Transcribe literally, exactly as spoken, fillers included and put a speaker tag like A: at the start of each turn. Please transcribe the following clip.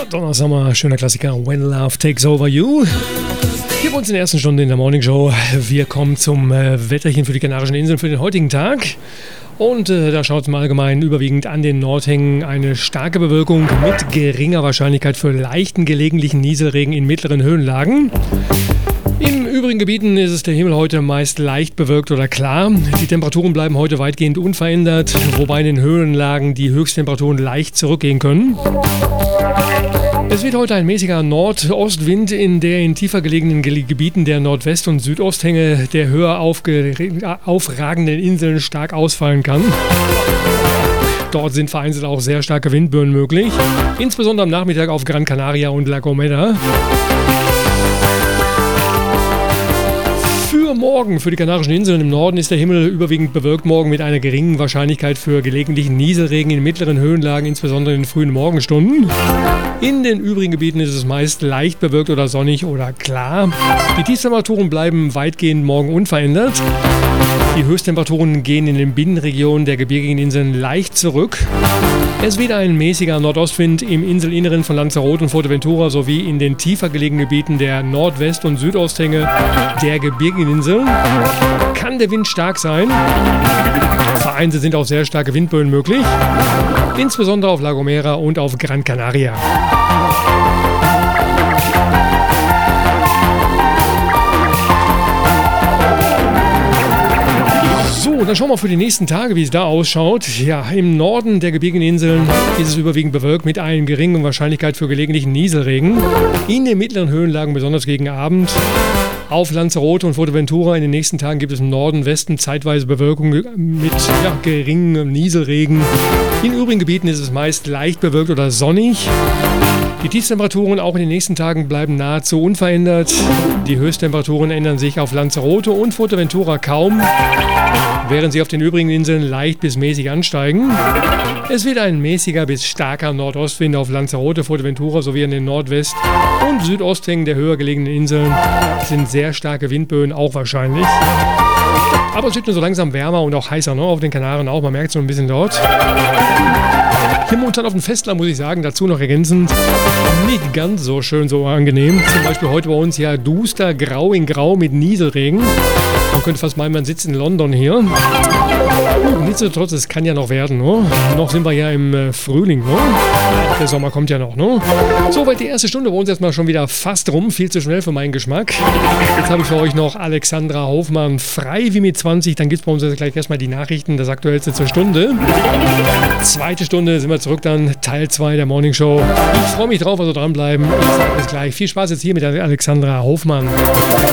A: Madonna Summer, schöner Klassiker, When Love Takes Over You. Hier bei uns in der ersten Stunde in der Morning Show. Wir kommen zum äh, Wetterchen für die Kanarischen Inseln für den heutigen Tag. Und äh, da schaut es im Allgemeinen überwiegend an den Nordhängen eine starke Bewölkung mit geringer Wahrscheinlichkeit für leichten gelegentlichen Nieselregen in mittleren Höhenlagen. In übrigen Gebieten ist es der Himmel heute meist leicht bewölkt oder klar. Die Temperaturen bleiben heute weitgehend unverändert, wobei in den Höhenlagen die Höchsttemperaturen leicht zurückgehen können. Es wird heute ein mäßiger Nordostwind in der in tiefer gelegenen Gebieten der Nordwest- und Südosthänge der höher aufragenden Inseln stark ausfallen kann. Dort sind vereinzelt auch sehr starke Windböen möglich, insbesondere am Nachmittag auf Gran Canaria und La Gomera. Für morgen, für die Kanarischen Inseln im Norden, ist der Himmel überwiegend bewölkt morgen mit einer geringen Wahrscheinlichkeit für gelegentlichen Nieselregen in mittleren Höhenlagen, insbesondere in den frühen Morgenstunden. In den übrigen Gebieten ist es meist leicht bewölkt oder sonnig oder klar. Die Tiefstemperaturen bleiben weitgehend morgen unverändert. Die Höchsttemperaturen gehen in den Binnenregionen der gebirgigen Inseln leicht zurück. Es wird ein mäßiger Nordostwind im Inselinneren von Lanzarote und Fuerteventura sowie in den tiefer gelegenen Gebieten der Nordwest- und Südosthänge der gebirgigen Inseln. Kann der Wind stark sein. Vereinzelt sind auch sehr starke Windböen möglich, insbesondere auf La Gomera und auf Gran Canaria. So, dann schauen wir für die nächsten Tage, wie es da ausschaut. Ja, im Norden der gebirgigen Inseln ist es überwiegend bewölkt mit einer geringen Wahrscheinlichkeit für gelegentlichen Nieselregen. In den mittleren Höhenlagen, besonders gegen Abend. Auf Lanzarote und Fuerteventura in den nächsten Tagen gibt es im Norden und Westen zeitweise Bewölkung mit ja, geringem Nieselregen. In übrigen Gebieten ist es meist leicht bewölkt oder sonnig. Die Tiefstemperaturen auch in den nächsten Tagen bleiben nahezu unverändert. Die Höchsttemperaturen ändern sich auf Lanzarote und Fuerteventura kaum, während sie auf den übrigen Inseln leicht bis mäßig ansteigen. Es wird ein mäßiger bis starker Nordostwind auf Lanzarote, Fuerteventura sowie in den Nordwest- und Südosthängen der höher gelegenen Inseln. Es sind sehr starke Windböen auch wahrscheinlich. Aber es wird nur so langsam wärmer und auch heißer, ne? Auf den Kanaren auch, man merkt es so ein bisschen dort. Hier momentan auf dem Festland, muss ich sagen, dazu noch ergänzend, nicht ganz so schön, so angenehm. Zum Beispiel heute bei uns ja duster, grau in grau mit Nieselregen. Man könnte fast meinen, man sitzt in London hier. Nichtsdestotrotz, es kann ja noch werden, ne? Noch sind wir ja im äh, Frühling, ne? Der Sommer kommt ja noch, ne? Soweit die erste Stunde bei uns erstmal schon wieder fast rum, viel zu schnell für meinen Geschmack. Jetzt habe ich für euch noch Alexandra Hofmann, frei wie mit zwanzig. Dann gibt es bei uns jetzt gleich erstmal die Nachrichten, das Aktuellste zur Stunde. Zweite Stunde sind wir zurück dann, Teil zwei der Morning Show. Ich freue mich drauf, also dranbleiben. Ich sage bis gleich. Viel Spaß jetzt hier mit der Alexandra Hofmann.